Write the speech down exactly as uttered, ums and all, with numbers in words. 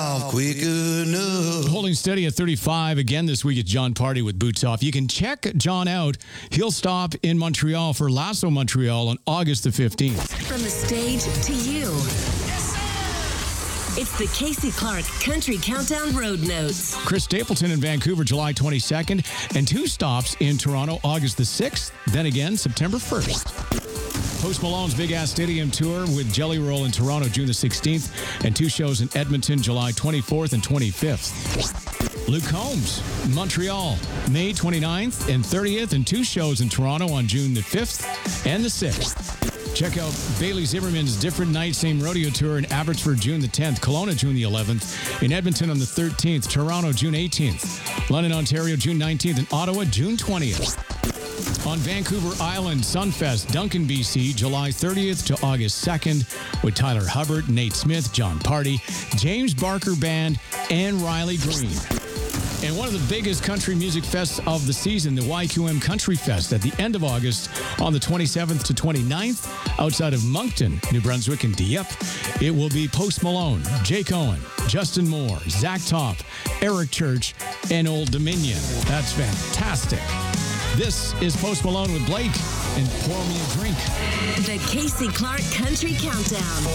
quick enough. Holding steady at thirty-five again this week at John Party with Boots Off. You can check John out. He'll stop in Montreal for Lasso Montreal on August the fifteenth. From the stage to you. It's the Casey Clark Country Countdown Road Notes. Chris Stapleton in Vancouver, July twenty-second, and two stops in Toronto, August the sixth, then again September first. Post Malone's Big Ass Stadium Tour with Jelly Roll in Toronto, June the sixteenth, and two shows in Edmonton, July twenty-fourth and twenty-fifth. Luke Combs, Montreal, May twenty-ninth and thirtieth, and two shows in Toronto on June the fifth and the sixth. Check out Bailey Zimmerman's Different Night, Same Rodeo Tour in Abbotsford, June the tenth, Kelowna, June the eleventh, in Edmonton on the thirteenth, Toronto, June eighteenth, London, Ontario, June nineteenth, and Ottawa, June twentieth. On Vancouver Island, Sunfest, Duncan, B C, July thirtieth to August second, with Tyler Hubbard, Nate Smith, John Party, James Barker Band, and Riley Green. And one of the biggest country music fests of the season, the Y Q M Country Fest, at the end of August on the twenty-seventh to twenty-ninth outside of Moncton, New Brunswick, and Dieppe. It will be Post Malone, Jake Owen, Justin Moore, Zach Top, Eric Church, and Old Dominion. That's fantastic. This is Post Malone with Blake, and Pour Me a Drink. The Casey Clark Country Countdown.